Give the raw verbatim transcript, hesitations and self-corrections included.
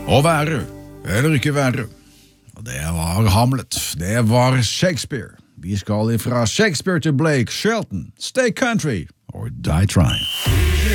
Å være, eller ikke være. Og det var Hamlet. Det var Shakespeare. Vi skal ifra Shakespeare til Blake Shelton. Stay country or die trying.